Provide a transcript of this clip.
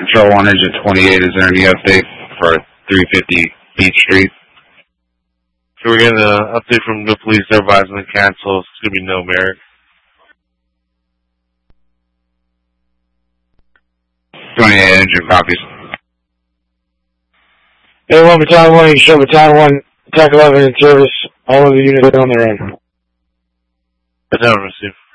Control 1 Engine 28, is there any update for 350 Beach Street? So we're getting an update from the police. They're advising to cancel. It's going to be no merit. 28 Engine copies. A1 Battalion 1, you show Battalion 1, Attack 11 in service. All of the units are on their own. Battalion receive.